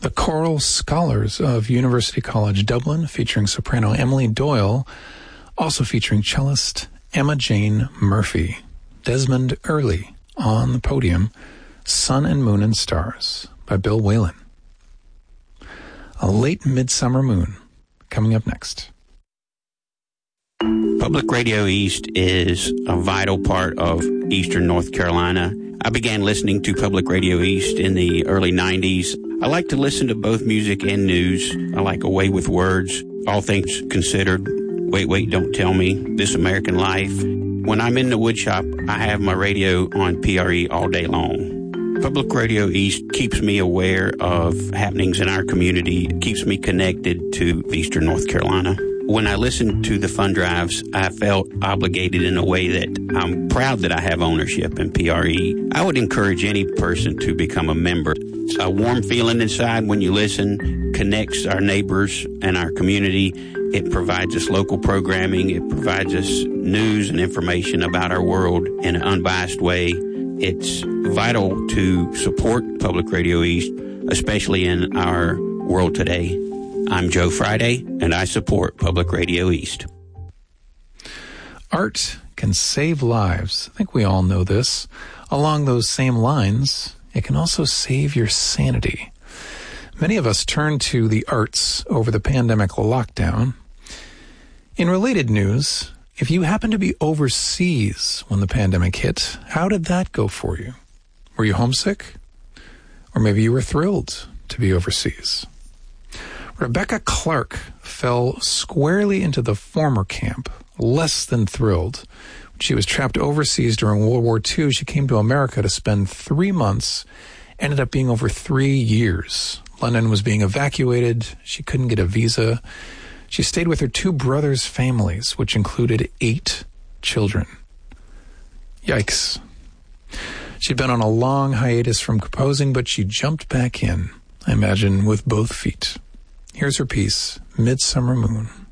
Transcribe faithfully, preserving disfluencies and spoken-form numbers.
The Choral Scholars of University College Dublin, featuring soprano Emily Doyle, also featuring cellist Emma Jane Murphy. Desmond Early on the podium, Sun and Moon and Stars by Bill Whalen. A Late Midsummer Moon, coming up next. Public Radio East is a vital part of Eastern North Carolina. I began listening to Public Radio East in the early nineties. I like to listen to both music and news. I like Away with Words, All Things Considered, Wait, Wait, Don't Tell Me, This American Life. When I'm in the woodshop, I have my radio on P R E all day long. Public Radio East keeps me aware of happenings in our community, keeps me connected to Eastern North Carolina. When I listened to the fund drives, I felt obligated in a way that I'm proud that I have ownership in P R E. I would encourage any person to become a member. It's a warm feeling inside when you listen, connects our neighbors and our community. It provides us local programming. It provides us news and information about our world in an unbiased way. It's vital to support Public Radio East, especially in our world today. I'm Joe Friday, and I support Public Radio East. Art can save lives. I think we all know this. Along those same lines, it can also save your sanity. Many of us turned to the arts over the pandemic lockdown. In related news, if you happened to be overseas when the pandemic hit, how did that go for you? Were you homesick? Or maybe you were thrilled to be overseas. Rebecca Clark fell squarely into the former camp, less than thrilled. When she was trapped overseas during World War Two, she came to America to spend three months, ended up being over three years. London was being evacuated. She couldn't get a visa. She stayed with her two brothers' families, which included eight children. Yikes. She'd been on a long hiatus from composing, but she jumped back in, I imagine, with both feet. Here's her piece, Midsummer Moon.